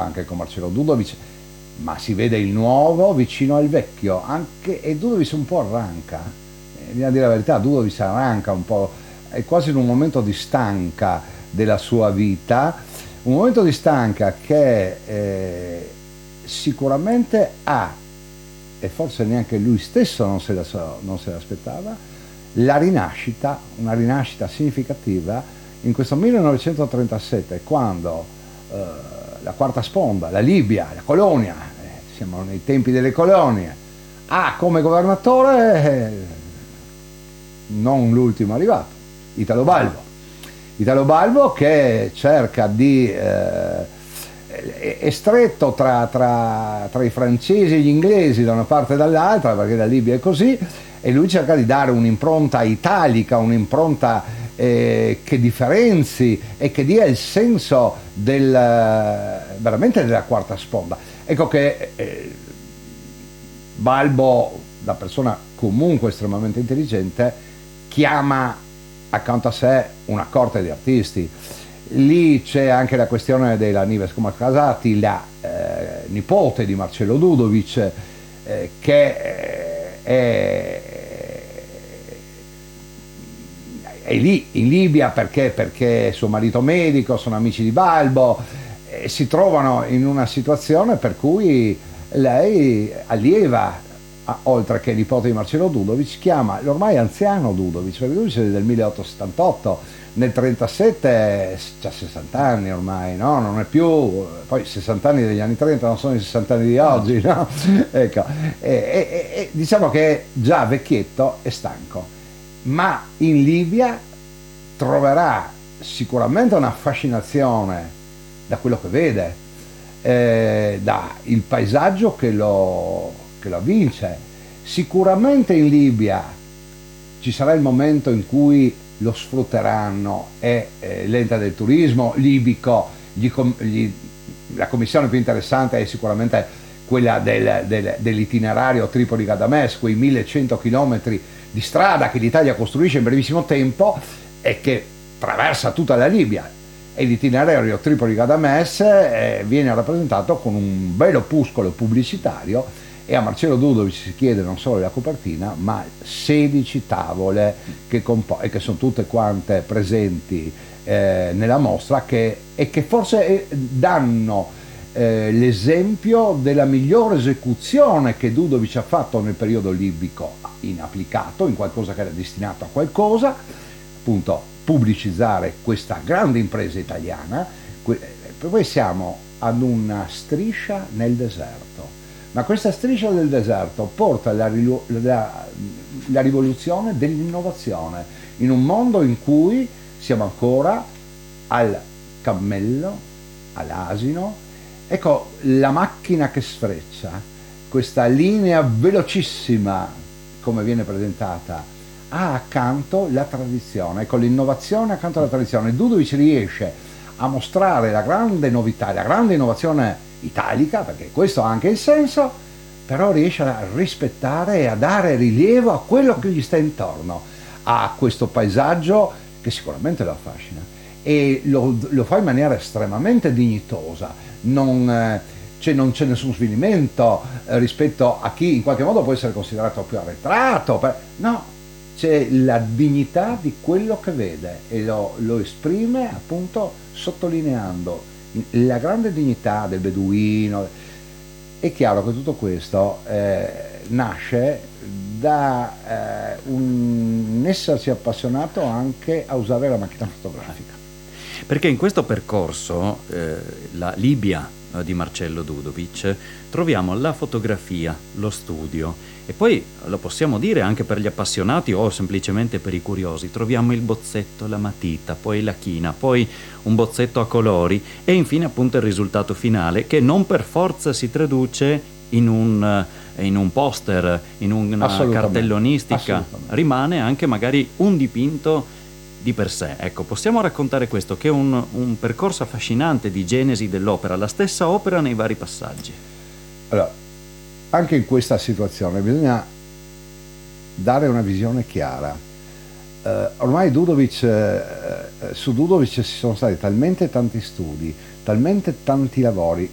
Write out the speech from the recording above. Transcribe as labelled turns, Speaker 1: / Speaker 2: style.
Speaker 1: anche con Marcello Dudovic, ma si vede il nuovo vicino al vecchio, e Dudovic un po' arranca, bisogna dire la verità, Dudovic arranca un po', è quasi in un momento di stanca della sua vita, un momento di stanca che sicuramente ha, e forse neanche lui stesso non se l'aspettava, una rinascita significativa in questo 1937, quando la quarta sponda, la Libia, la colonia, siamo nei tempi delle colonie, ha come governatore non l'ultimo arrivato, Italo Balbo. Italo Balbo che cerca di è stretto tra i francesi e gli inglesi da una parte e dall'altra, perché la Libia è così, e lui cerca di dare un'impronta italica, un'impronta che differenzi e che dia il senso veramente della quarta sponda. Ecco che Balbo, da persona comunque estremamente intelligente, chiama accanto a sé una corte di artisti. Lì c'è anche la questione della Nives Comarcasati, la nipote di Marcello Dudovic, che è lì in Libia perché suo marito medico, sono amici di Balbo, si trovano in una situazione per cui lei allieva, oltre che nipote di Marcello Dudovic, chiama l'ormai anziano Dudovic, perché Dudovic è del 1878, nel 1937 ha 60 anni ormai, no? Non è più, poi 60 anni degli anni 30 non sono i 60 anni di oggi, no? Ecco, diciamo che è già vecchietto e stanco, ma in Libia troverà sicuramente una fascinazione da quello che vede, da il paesaggio che lo avvince. Sicuramente in Libia ci sarà il momento in cui lo sfrutteranno e l'ente del turismo libico, la commissione più interessante è sicuramente quella dell'itinerario Tripoli-Ghadames, quei 1100 chilometri di strada che l'Italia costruisce in brevissimo tempo e che attraversa tutta la Libia, e l'itinerario Tripoli-Ghadames viene rappresentato con un bel opuscolo pubblicitario, e a Marcello Dudovic si chiede non solo la copertina ma 16 tavole e che sono tutte quante presenti nella mostra, e che forse danno l'esempio della migliore esecuzione che Dudovic ha fatto nel periodo libico in applicato, in qualcosa che era destinato a qualcosa, appunto pubblicizzare questa grande impresa italiana. Poi siamo ad una striscia nel deserto, ma questa striscia del deserto porta la rivoluzione dell'innovazione in un mondo in cui siamo ancora al cammello, all'asino. Ecco, la macchina che sfreccia, questa linea velocissima come viene presentata, ha accanto la tradizione. Ecco, l'innovazione accanto alla tradizione. Dudovic riesce a mostrare la grande novità, la grande innovazione italica, perché questo ha anche il senso, però riesce a rispettare e a dare rilievo a quello che gli sta intorno, a questo paesaggio che sicuramente lo affascina, e lo fa in maniera estremamente dignitosa. Non c'è nessun svilimento rispetto a chi in qualche modo può essere considerato più arretrato, no, c'è la dignità di quello che vede e lo esprime appunto sottolineando la grande dignità del beduino. È chiaro che tutto questo nasce da un essersi appassionato anche a usare la macchina fotografica.
Speaker 2: Perché in questo percorso, la Libia di Marcello Dudovic, troviamo la fotografia, lo studio, e poi lo possiamo dire anche per gli appassionati o semplicemente per i curiosi, troviamo il bozzetto, la matita, poi la china, poi un bozzetto a colori e infine appunto il risultato finale, che non per forza si traduce in un poster, in una cartellonistica, rimane anche magari un dipinto di per sé. Ecco, possiamo raccontare questo, che è un percorso affascinante di genesi dell'opera, la stessa opera nei vari passaggi.
Speaker 1: Allora, anche in questa situazione bisogna dare una visione chiara. Ormai su Dudovic ci sono stati talmente tanti studi, talmente tanti lavori,